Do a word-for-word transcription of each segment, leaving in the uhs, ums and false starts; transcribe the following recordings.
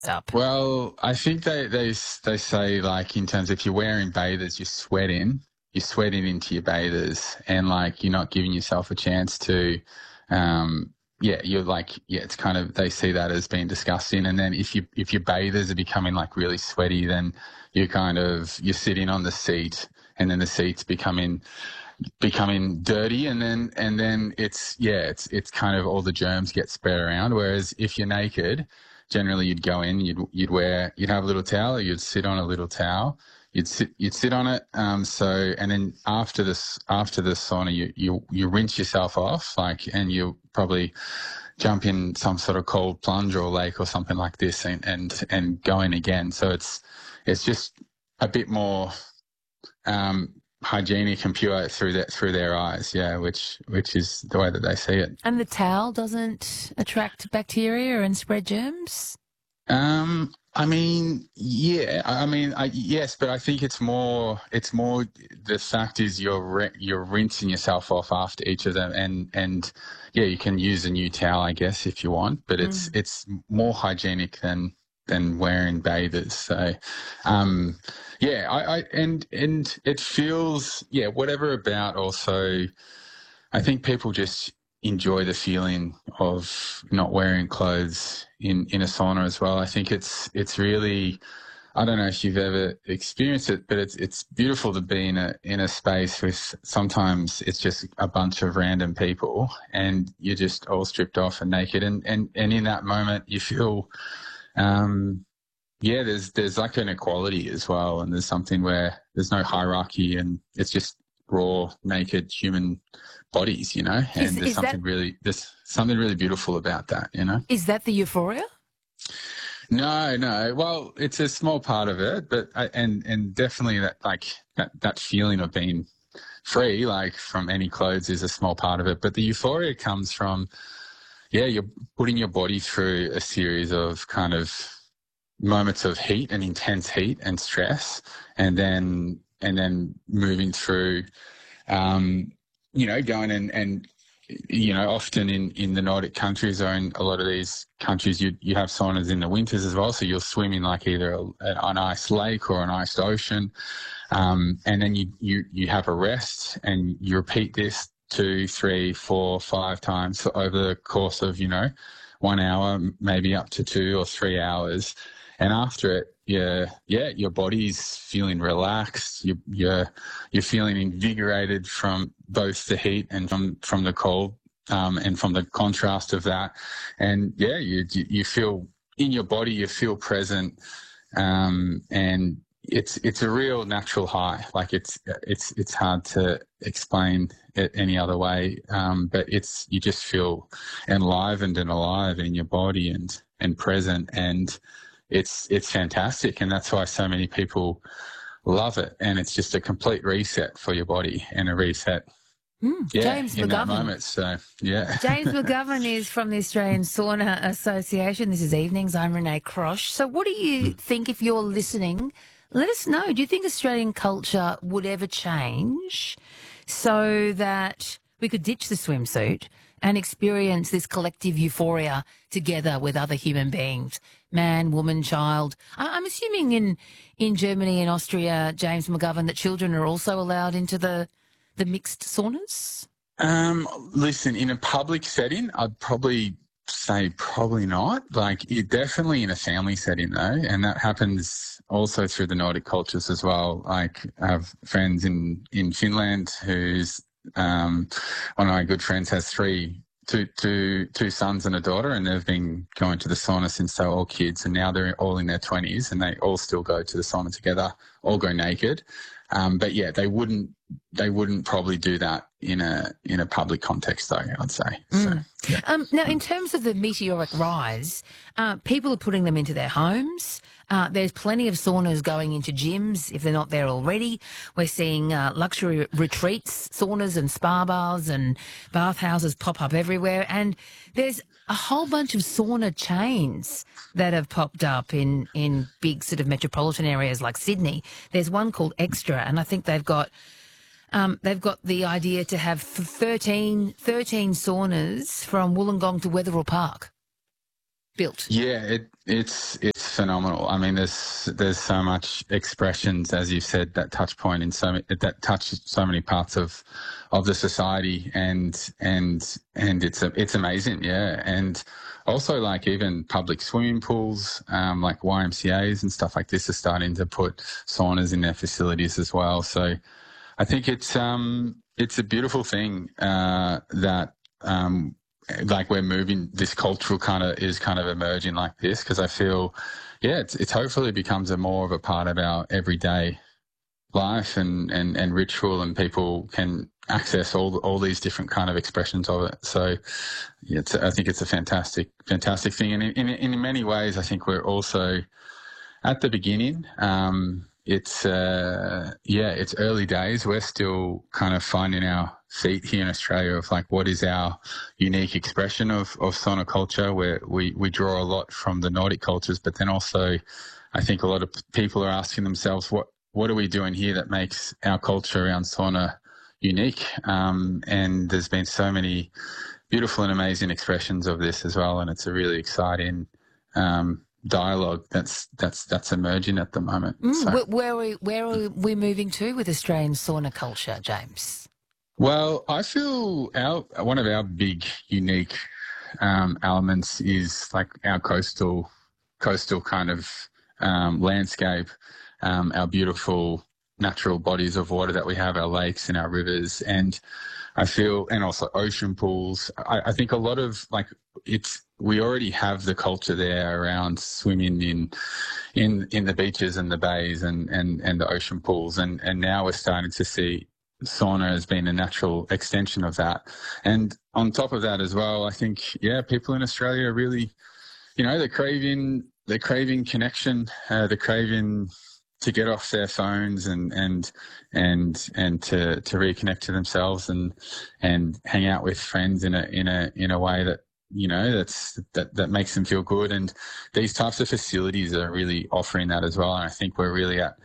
up? Well, I think they, they, they say, like, in terms of if you're wearing bathers, you're sweating, you're sweating into your bathers and, like, you're not giving yourself a chance to, um, yeah, you're like, yeah, it's kind of, they see that as being disgusting. And then if you, if your bathers are becoming like really sweaty, then you're kind of, you're sitting on the seat and then the seat's becoming, becoming dirty. And then, and then it's, yeah, it's, it's kind of all the germs get spread around. Whereas if you're naked, generally you'd go in, you'd, you'd wear, you'd have a little towel, or you'd sit on a little towel. You'd sit, you'd sit on it. Um, so, and then after this, after the sauna, you, you, you rinse yourself off, like, and you probably jump in some sort of cold plunge or lake or something like this and, and, and go in again. So it's, it's just a bit more, um, hygienic and pure through that, through their eyes. Yeah. Which, which is the way that they see it. And the towel doesn't attract bacteria and spread germs? Um, I mean, yeah, I I mean, I, yes, but I think it's more, it's more, the fact is you're, ri- you're rinsing yourself off after each of them and, and yeah, you can use a new towel, I guess, if you want, but it's, Mm. it's more hygienic than, than wearing bathers. So, um, yeah, I, I, and, and it feels, yeah, whatever about also, I think people just enjoy the feeling of not wearing clothes in, in a sauna as well. I think it's it's really, I don't know if you've ever experienced it, but it's it's beautiful to be in a in a space with sometimes it's just a bunch of random people and you're just all stripped off and naked and and, and in that moment you feel um yeah, there's there's like an equality as well, and there's something where there's no hierarchy, and it's just raw, naked human bodies, you know. Is, And there's is, that, something really there's something really beautiful about that, you know. is that the euphoria? No, no. Well, it's a small part of it, but I, and and definitely that like that that feeling of being free, like from any clothes, is a small part of it. But the euphoria comes from, yeah, you're putting your body through a series of kind of moments of heat and intense heat and stress, and then and then moving through, um, you know, going and and you know, often in, in the Nordic countries or in a lot of these countries, you you have saunas in the winters as well. So you'll swim in like either a, an ice lake or an iced ocean, um, and then you you you have a rest and you repeat this two, three, four, five times over the course of, you know, one hour, maybe up to two or three hours. And after it, yeah, yeah, your body's feeling relaxed. You, you're you're feeling invigorated from both the heat and from from the cold, um, and from the contrast of that. And yeah, you you feel in your body, you feel present, um, and it's it's a real natural high. Like it's it's it's hard to explain it any other way, um, but it's you just feel enlivened and alive in your body and and present and. It's it's fantastic, and that's why so many people love it. And it's just a complete reset for your body and a reset, Mm. yeah, James in that McGovern. moment. So, yeah. James McGovern is from the Australian Sauna Association. This is Evenings. I'm Renee Crosh. So what do you think, if you're listening, let us know. Do you think Australian culture would ever change so that we could ditch the swimsuit and experience this collective euphoria together with other human beings, man, woman, child? I- I'm assuming in, in Germany and Austria, James McGovern, that children are also allowed into the, the mixed saunas? Um, listen, in a public setting, I'd probably say probably not. Like, you're definitely in a family setting, though, and that happens also through the Nordic cultures as well. Like, I have friends in, in Finland who's um, one of my good friends has three, two, two, two sons and a daughter, and they've been going to the sauna since they were all kids, and now they're all in their twenties, and they all still go to the sauna together, all go naked. Um, but yeah, they wouldn't they wouldn't probably do that in a in a public context, though, I'd say. So, Mm. yeah. Um, now, in terms of the meteoric rise, uh, people are putting them into their homes. Uh, there's plenty of saunas going into gyms if they're not there already. We're seeing uh, luxury retreats, saunas and spa bars and bathhouses pop up everywhere. And there's a whole bunch of sauna chains that have popped up in, in big sort of metropolitan areas like Sydney. There's one called Extra, and I think they've got Um, they've got the idea to have thirteen, thirteen saunas from Wollongong to Wetherill Park built. Yeah, it, it's it's phenomenal. I mean, there's there's so much expressions, as you said, that touch point in so that touch so many parts of of the society, and and and it's a, it's amazing, yeah. And also, like, even public swimming pools, um, like Y M C As and stuff like this are starting to put saunas in their facilities as well. So I think it's um it's a beautiful thing uh, that um. like we're moving, this cultural kind of is kind of emerging like this, because I feel, yeah, it's, it's hopefully becomes a more of a part of our everyday life and, and, and ritual, and people can access all all these different kind of expressions of it. So yeah, it's, I think it's a fantastic, fantastic thing. And in, in, in many ways, I think we're also at the beginning. Um, it's, uh, yeah, it's early days. We're still kind of finding our feet here in Australia of like, what is our unique expression of, of sauna culture, where we, we draw a lot from the Nordic cultures, but then also I think a lot of people are asking themselves, what, what are we doing here that makes our culture around sauna unique? Um, and there's been so many beautiful and amazing expressions of this as well. And it's a really exciting, um, dialogue that's that's that's emerging at the moment. Mm, so. where, where, are we, where are we moving to with Australian sauna culture, James? Well, I feel our one of our big unique um, elements is like our coastal coastal kind of um, landscape, um, our beautiful natural bodies of water that we have, our lakes and our rivers, and I feel, and also ocean pools. I, I think a lot of like it's we already have the culture there around swimming in in in the beaches and the bays and and and the ocean pools, and and now we're starting to see sauna has been a natural extension of that. And on top of that as well, I think, yeah, people in Australia are really, you know, they're craving, they're craving connection, uh, they're craving to get off their phones and, and, and, and to, to reconnect to themselves and, and hang out with friends in a, in a, in a way that, you know, that's, that, that makes them feel good. And these types of facilities are really offering that as well. And I think we're really at,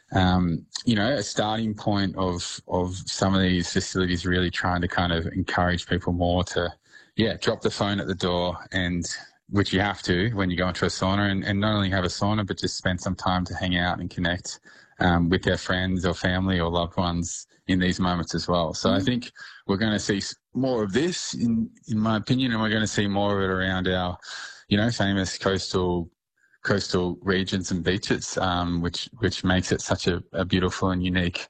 Um, you know, a starting point of of some of these facilities really trying to kind of encourage people more to, yeah, drop the phone at the door, and which you have to when you go into a sauna, and, and not only have a sauna, but just spend some time to hang out and connect um, with their friends or family or loved ones in these moments as well. So mm-hmm. I think we're going to see more of this, in in my opinion, and we're going to see more of it around our, you know, famous coastal coastal regions and beaches, um, which which makes it such a, a beautiful and unique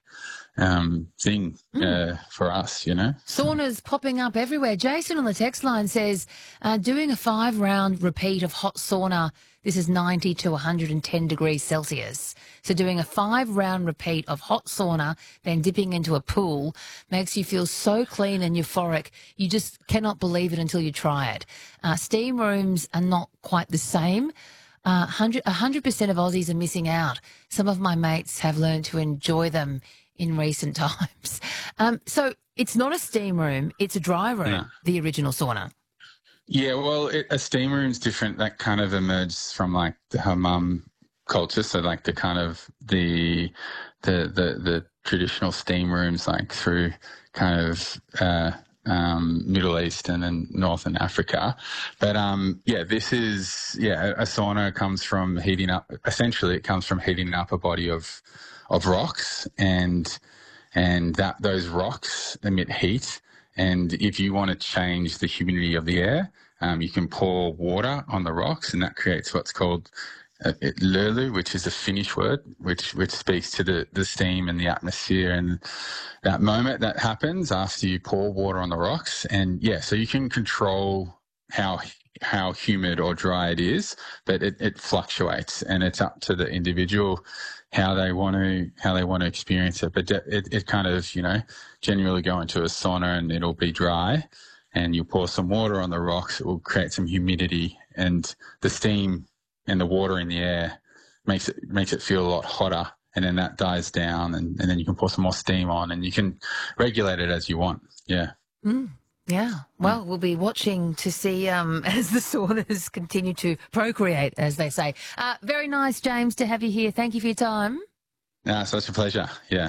um, thing uh, mm. for us, you know. Saunas popping up everywhere. Jason on the text line says, uh, doing a five-round repeat of hot sauna, this is ninety to one hundred ten degrees Celsius. So doing a five-round repeat of hot sauna, then dipping into a pool, makes you feel so clean and euphoric, you just cannot believe it until you try it. Uh, steam rooms are not quite the same. Uh, one hundred percent of Aussies are missing out. Some of my mates have learned to enjoy them in recent times. Um, so it's not a steam room, it's a dry room, no. The original sauna. Yeah, well, it, a steam room's different. That kind of emerges from like the hammam culture. So like the kind of the, the, the, the traditional steam rooms, like through kind of, uh, um, Middle Eastern and Northern Africa. But, um, yeah, this is, yeah, a sauna comes from heating up, essentially it comes from heating up a body of, of rocks, and, and that, those rocks emit heat. And if you want to change the humidity of the air, um, you can pour water on the rocks, and that creates what's called uh, it, lurlu, which is a Finnish word, which which speaks to the, the steam and the atmosphere and that moment that happens after you pour water on the rocks. And yeah, so you can control how how humid or dry it is, but it, it fluctuates, and it's up to the individual how they want to how they want to experience it. But it, it kind of, you know, generally go into a sauna and it'll be dry, and you pour some water on the rocks, it will create some humidity, and the steam and the water in the air makes it makes it feel a lot hotter, and then that dies down, and, and then you can pour some more steam on, and you can regulate it as you want. Yeah. Mm, yeah. Well, we'll be watching to see um, as the saunas continue to procreate, as they say. Uh, very nice, James, to have you here. Thank you for your time. No, such a pleasure. Yeah.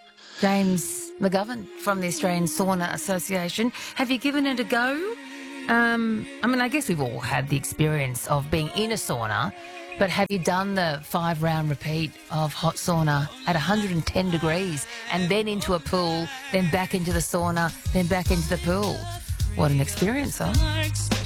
James McGovern from the Australian Sauna Association. Have you given it a go? Um, I mean, I guess we've all had the experience of being in a sauna, But have you done the five round repeat of hot sauna at one hundred ten degrees and then into a pool, then back into the sauna, then back into the pool? What an experience, huh?